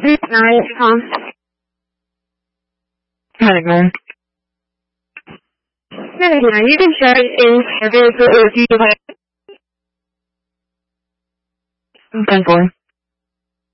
Nice, Tom. Panic mode. No, you can share it in every if you have. I'm 10-4.